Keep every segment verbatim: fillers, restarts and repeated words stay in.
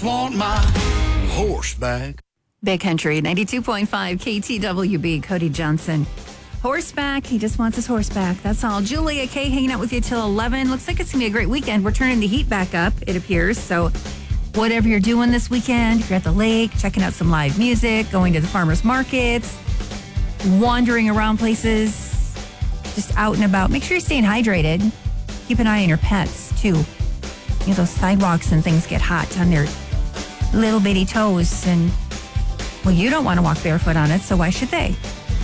just want my horseback. Big Country, ninety-two point five K T W B, Cody Johnson. Horseback, he just wants his horseback. That's all. Julia K hanging out with you till eleven. Looks like it's going to be a great weekend. We're turning the heat back up, it appears. So whatever you're doing this weekend, if you're at the lake, checking out some live music, going to the farmers markets, wandering around places, just out and about. Make sure you're staying hydrated. Keep an eye on your pets, too. You know, those sidewalks and things get hot on their little bitty toes. And, well, you don't want to walk barefoot on it, so why should they?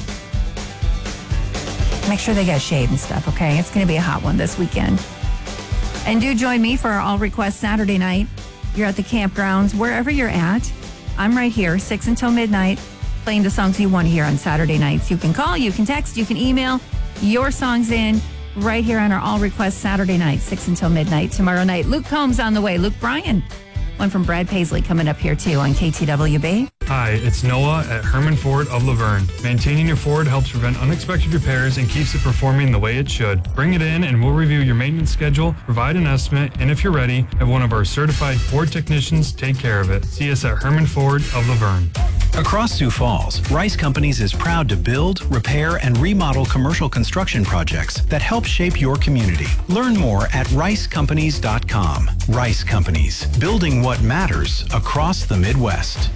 Make sure they get shaved and stuff, okay? It's going to be a hot one this weekend. And do join me for our All Request Saturday night. You're at the campgrounds, wherever you're at. I'm right here, six until midnight, playing the songs you want to hear on Saturday nights. You can call, you can text, you can email your songs in right here on our All Request Saturday night, six until midnight. Tomorrow night, Luke Combs on the way. Luke Bryan. One from Brad Paisley coming up here, too, on K T W B. Hi, it's Noah at Herman Ford of Laverne. Maintaining your Ford helps prevent unexpected repairs and keeps it performing the way it should. Bring it in and we'll review your maintenance schedule, provide an estimate, and if you're ready, have one of our certified Ford technicians take care of it. See us at Herman Ford of Laverne. Across Sioux Falls, Rice Companies is proud to build, repair, and remodel commercial construction projects that help shape your community. Learn more at rice companies dot com. Rice Companies, building what matters across the Midwest.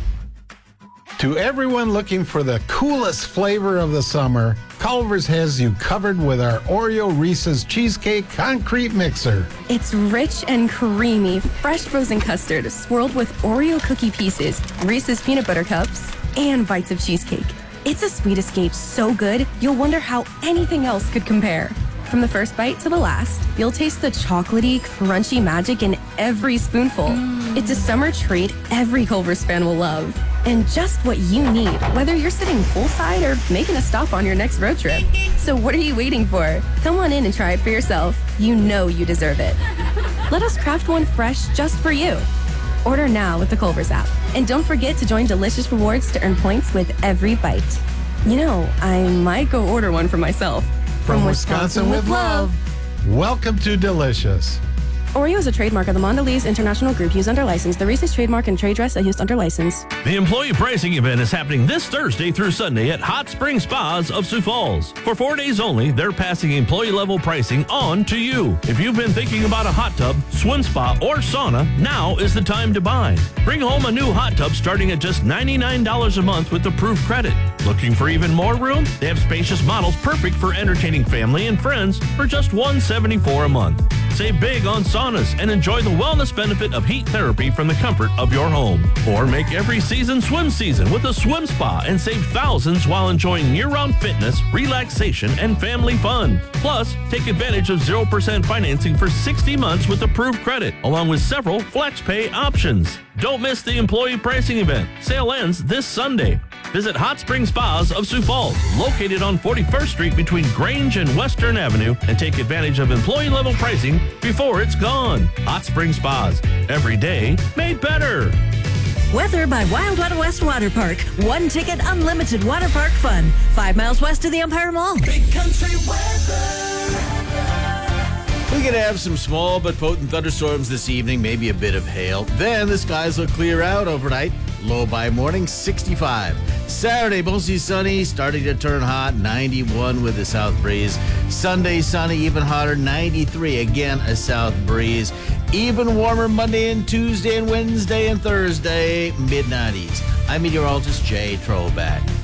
To everyone looking for the coolest flavor of the summer, Culver's has you covered with our Oreo Reese's Cheesecake Concrete Mixer. It's rich and creamy, fresh frozen custard swirled with Oreo cookie pieces, Reese's peanut butter cups, and bites of cheesecake. It's a sweet escape so good, you'll wonder how anything else could compare. From the first bite to the last, you'll taste the chocolatey, crunchy magic in every spoonful. Mm. It's a summer treat every Culver's fan will love. And just what you need, whether you're sitting poolside or making a stop on your next road trip. So what are you waiting for? Come on in and try it for yourself. You know you deserve it. Let us craft one fresh just for you. Order now with the Culver's app. And don't forget to join Delicious Rewards to earn points with every bite. You know, I might go order one for myself. From, From Wisconsin, Wisconsin with love. love. Welcome to Delicious. Oreo is a trademark of the Mondelez International Group used under license. The Reese's trademark and trade dress are used under license. The employee pricing event is happening this Thursday through Sunday at Hot Spring Spas of Sioux Falls. For four days only, they're passing employee-level pricing on to you. If you've been thinking about a hot tub, swim spa, or sauna, now is the time to buy. Bring home a new hot tub starting at just ninety-nine dollars a month with approved credit. Looking for even more room? They have spacious models perfect for entertaining family and friends for just one hundred seventy-four dollars a month. Save big on saunas and enjoy the wellness benefit of heat therapy from the comfort of your home. Or make every season swim season with a swim spa and save thousands while enjoying year-round fitness, relaxation, and family fun. Plus, take advantage of zero percent financing for sixty months with approved credit, along with several flex pay options. Don't miss the employee pricing event. Sale ends this Sunday. Visit Hot Spring Spas of Sioux Falls, located on forty-first Street between Grange and Western Avenue, and take advantage of employee-level pricing before it's gone. Hot Spring Spas, every day made better. Weather by Wild Wild West Water Park. One ticket, unlimited water park fun. Five miles west of the Empire Mall. Big Country weather. We're going to have some small but potent thunderstorms this evening, maybe a bit of hail. Then the skies will clear out overnight. Low by morning, sixty-five. Saturday, mostly sunny, starting to turn hot, ninety-one with a south breeze. Sunday, sunny, even hotter, ninety-three. Again, a south breeze. Even warmer Monday and Tuesday and Wednesday and Thursday, mid nineties. I'm meteorologist Jay Trollback.